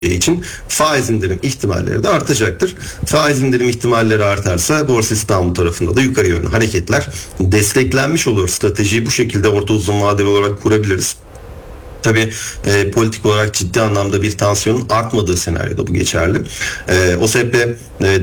için faiz indirim ihtimalleri de artacaktır. Faiz indirim ihtimalleri artarsa Borsa İstanbul tarafında da yukarı yönlü hareketler desteklenmiş olur. Stratejiyi bu şekilde orta uzun vadeli olarak kurabiliriz. Tabii politik olarak ciddi anlamda bir tansiyonun artmadığı senaryoda bu geçerli. O sebeple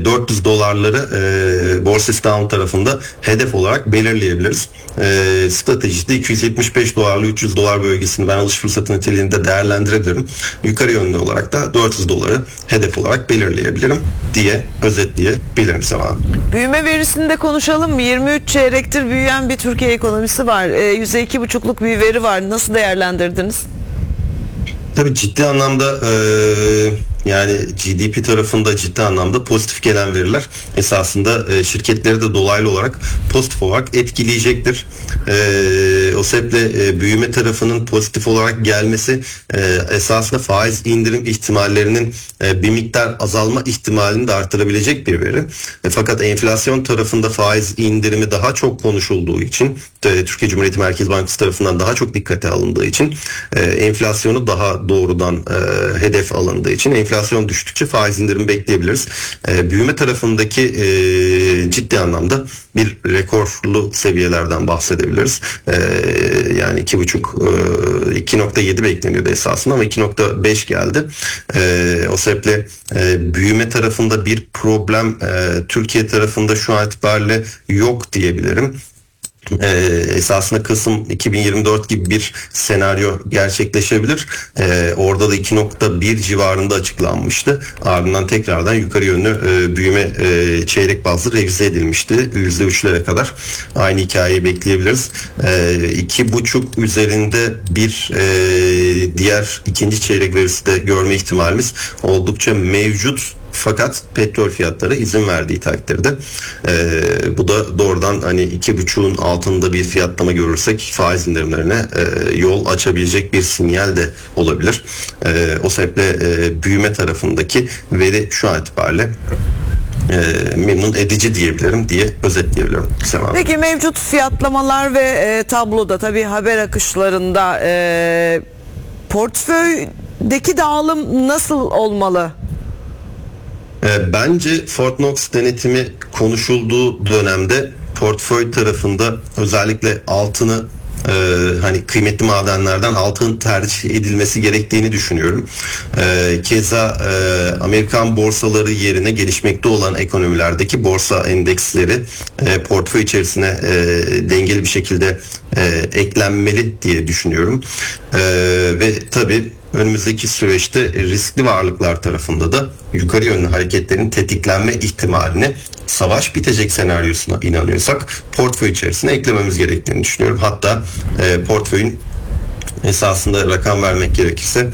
$400'ları Borsa İstanbul tarafında hedef olarak belirleyebiliriz. Stratejide $275'lı $300 bölgesini ben alış fırsatı niteliğinde değerlendirebilirim. Yukarı yönlü olarak da $400'ları hedef olarak belirleyebilirim diye özetleyebilirim zaman. Büyüme verisini de konuşalım mı? 23 çeyrektir büyüyen bir Türkiye ekonomisi var. %2,5'luk bir veri var. Nasıl değerlendirdiniz? Tabii ciddi anlamda yani GDP tarafında ciddi anlamda pozitif gelen veriler esasında şirketleri de dolaylı olarak pozitif olarak etkileyecektir. O sebeple büyüme tarafının pozitif olarak gelmesi esasında faiz indirim ihtimallerinin bir miktar azalma ihtimalini de artırabilecek bir veri. Fakat enflasyon tarafında faiz indirimi daha çok konuşulduğu için, Türkiye Cumhuriyeti Merkez Bankası tarafından daha çok dikkate alındığı için, enflasyonu daha doğrudan hedef alındığı için enflasyon düştükçe faiz indirimi bekleyebiliriz. Büyüme tarafındaki ciddi anlamda bir rekorlu seviyelerden bahsedebiliriz. Yani 2.7 bekleniyordu esasında ama 2.5 geldi. O sebeple büyüme tarafında bir problem Türkiye tarafında şu an itibariyle yok diyebilirim. Esasında Kasım 2024 gibi bir senaryo gerçekleşebilir. Orada da 2.1 civarında açıklanmıştı. Ardından tekrardan yukarı yönlü büyüme çeyrek bazlı revize edilmişti. %3'lere kadar aynı hikayeyi bekleyebiliriz. 2.5 üzerinde bir diğer ikinci çeyrek verisi de görme ihtimalimiz oldukça mevcut. Fakat petrol fiyatları izin verdiği takdirde bu da doğrudan hani 2.5'un altında bir fiyatlama görürsek faiz indirimlerine yol açabilecek bir sinyal de olabilir. O sebeple büyüme tarafındaki veri şu an itibariyle memnun edici diyebilirim diye özetleyebilirim. Peki mevcut fiyatlamalar ve tabloda tabii haber akışlarında portföydeki dağılım nasıl olmalı? Bence Fort Knox denetimi konuşulduğu dönemde portföy tarafında özellikle altını hani kıymetli madenlerden altın tercih edilmesi gerektiğini düşünüyorum. Keza Amerikan borsaları yerine gelişmekte olan ekonomilerdeki borsa endeksleri portföy içerisine dengeli bir şekilde eklenmeli diye düşünüyorum. Ve tabii önümüzdeki süreçte riskli varlıklar tarafında da yukarı yönlü hareketlerin tetiklenme ihtimaline savaş bitecek senaryosuna inanıyorsak portföy içerisine eklememiz gerektiğini düşünüyorum. Hatta portföyün esasında rakam vermek gerekirse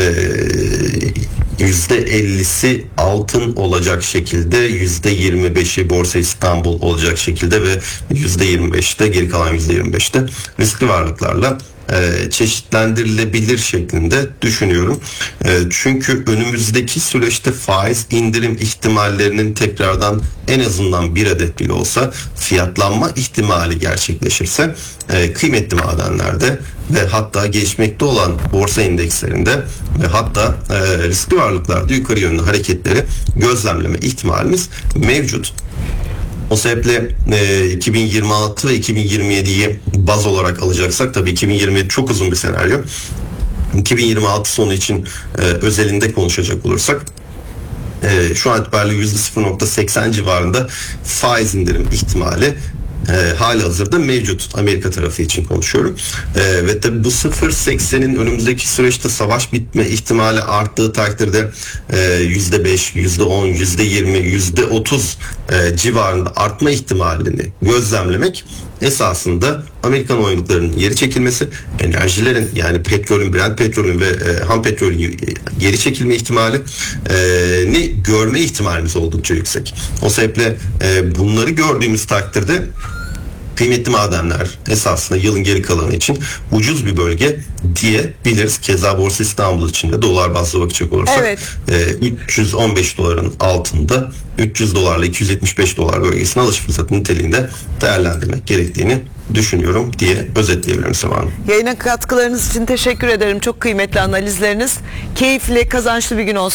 %50'si altın olacak şekilde, %25'i Borsa İstanbul olacak şekilde ve %25'te geri kalan %25'te riskli varlıklarla çeşitlendirilebilir şeklinde düşünüyorum. Çünkü önümüzdeki süreçte faiz indirim ihtimallerinin tekrardan en azından bir adet bile olsa fiyatlanma ihtimali gerçekleşirse kıymetli madenlerde ve hatta gelişmekte olan borsa endekslerinde ve hatta riskli varlıklarda yukarı yönlü hareketleri gözlemleme ihtimalimiz mevcut. O sebeple 2026 ve 2027'yi baz olarak alacaksak, tabii 2027 çok uzun bir senaryo. 2026 sonu için özelinde konuşacak olursak şu an itibariyle %0.80 civarında faiz indirim ihtimali halihazırda mevcut, Amerika tarafı için konuşuyorum. Ve tabii bu 0.80'in önümüzdeki süreçte savaş bitme ihtimali arttığı takdirde %5, %10, %20, %30 civarında artma ihtimalini gözlemlemek esasında Amerikan oyuncularının geri çekilmesi, enerjilerin yani petrolün, Brent petrolün ve ham petrolün geri çekilme ihtimali ni görme ihtimalimiz oldukça yüksek. O sebeple bunları gördüğümüz takdirde kıymetli madenler esasında yılın geri kalanı için ucuz bir bölge diyebiliriz. Keza Borsa İstanbul için de dolar bazlı bakacak olursak evet. 315 doların altında $300 ile $275 bölgesine alış fırsatı niteliğinde değerlendirmek gerektiğini düşünüyorum diye özetleyebilirim Sema Hanım. Yayına katkılarınız için teşekkür ederim. Çok kıymetli analizleriniz. Keyifli, kazançlı bir gün olsun.